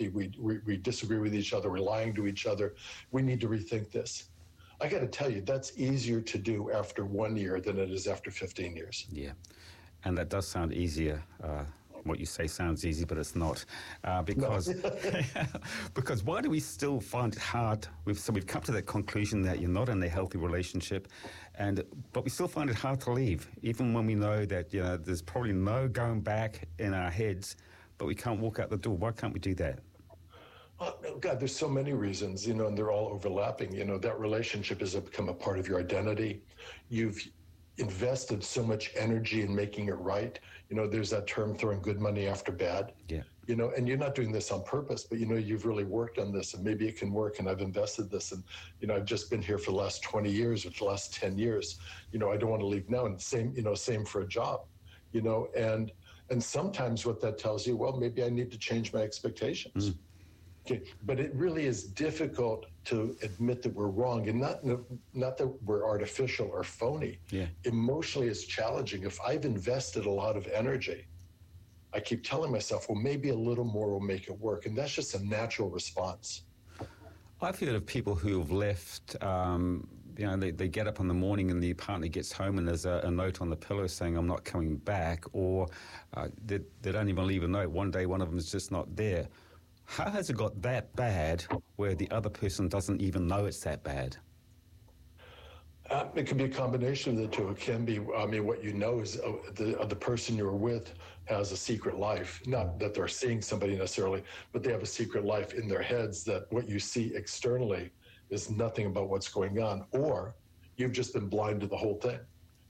we disagree with each other, we're lying to each other. We need to rethink this. I got to tell you, that's easier to do after 1 year than it is after 15 years. Yeah, and that does sound easier. What you say sounds easy, but it's not, because because why do we still find it hard? We've come to that conclusion that you're not in a healthy relationship, but we still find it hard to leave, even when we know that there's probably no going back in our heads, but we can't walk out the door. Why can't we do that? Oh, God, there's so many reasons, and they're all overlapping. That relationship has become a part of your identity. You've invested so much energy in making it right. There's that term, throwing good money after bad. Yeah. And you're not doing this on purpose, but you've really worked on this, and maybe it can work, and I've invested this, and I've just been here for the last 20 years or the last 10 years. I don't want to leave now. And same for a job, and sometimes what that tells you, well, maybe I need to change my expectations. Okay, but it really is difficult to admit that we're wrong, and not that we're artificial or phony. Yeah. Emotionally, it's challenging. If I've invested a lot of energy, I keep telling myself, well, maybe a little more will make it work, and that's just a natural response. I've heard of people who have left. They get up in the morning and the partner gets home and there's a note on the pillow saying, "I'm not coming back," or they don't even leave a note. One day, one of them is just not there. How has it got that bad where the other person doesn't even know it's that bad? It can be a combination of the two. It can be, what you know is the person you're with has a secret life. Not that they're seeing somebody necessarily, but they have a secret life in their heads that what you see externally is nothing about what's going on. Or you've just been blind to the whole thing.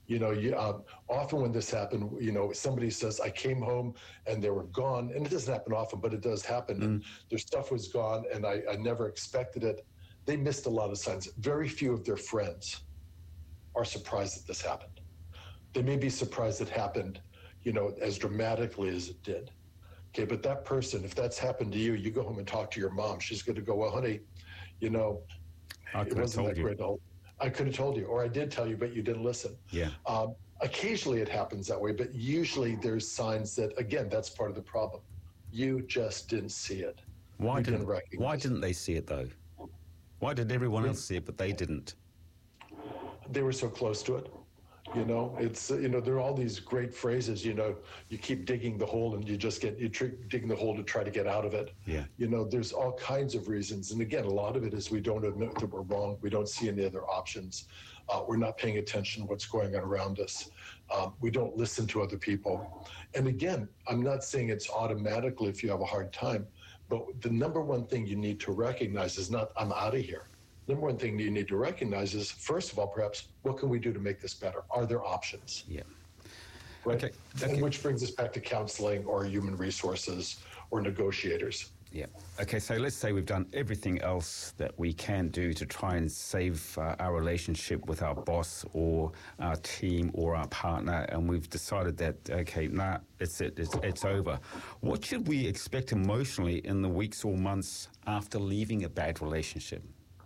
Often when this happened, somebody says, I came home and they were gone. And it doesn't happen often, but it does happen. And their stuff was gone and I never expected it. They missed a lot of signs. Very few of their friends are surprised that this happened. They may be surprised it happened, as dramatically as it did. Okay, but that person, if that's happened to you, you go home and talk to your mom. She's going to go, well, honey, it wasn't that great. I could have told you, or I did tell you, but you didn't listen. Yeah. Occasionally it happens that way, but usually there's signs that, again, that's part of the problem. You just didn't see it. Why didn't they see it, though? Why did everyone else see it, but they didn't? They were so close to it. It's, there are all these great phrases, you keep digging the hole and you digging the hole to try to get out of it. Yeah. There's all kinds of reasons. And again, a lot of it is we don't admit that we're wrong. We don't see any other options. We're not paying attention to what's going on around us. We don't listen to other people. And again, I'm not saying it's automatically if you have a hard time, but the number one thing you need to recognize is not, I'm out of here. Number one thing you need to recognize is, first of all, perhaps, what can we do to make this better? Are there options? Yeah. Right? Okay. And which brings us back to counseling or human resources or negotiators. Yeah. Okay, so let's say we've done everything else that we can do to try and save our relationship with our boss or our team or our partner, and we've decided that, okay, it's over. What should we expect emotionally in the weeks or months after leaving a bad relationship?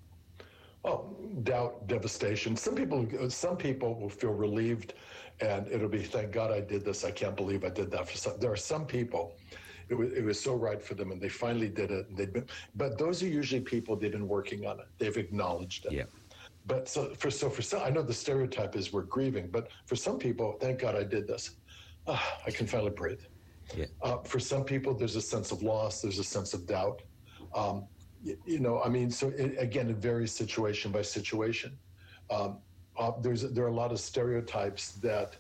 Oh, doubt, devastation. Some people will feel relieved, and it'll be, thank God I did this. I can't believe I did that. There are some people, it was so right for them, and they finally did it. And but those are usually people they've been working on it. They've acknowledged it. Yeah. But for some, I know the stereotype is we're grieving, but for some people, thank God I did this. I can finally breathe. Yeah. For some people, there's a sense of loss. There's a sense of doubt. So again, it varies situation by situation. There are a lot of stereotypes that,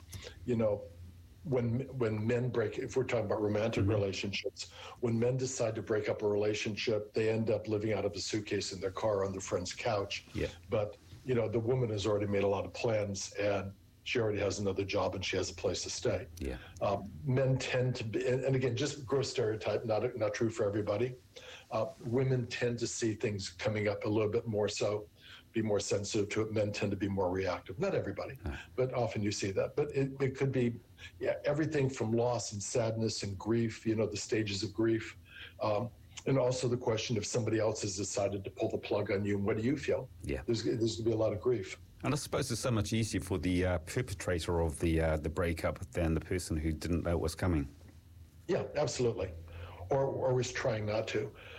when men break, if we're talking about romantic relationships, when men decide to break up a relationship, they end up living out of a suitcase in their car on their friend's couch. Yeah. But, the woman has already made a lot of plans and she already has another job and she has a place to stay. Yeah. Men tend to be, and again, just gross stereotype, not true for everybody. Women tend to see things coming up a little bit more so, be more sensitive to it. Men tend to be more reactive. Not everybody, but often you see that. But it could be everything from loss and sadness and grief, the stages of grief. And also the question if somebody else has decided to pull the plug on you, what do you feel? Yeah. There's going to be a lot of grief. And I suppose it's so much easier for the perpetrator of the breakup than the person who didn't know it was coming. Yeah, absolutely. Or was trying not to.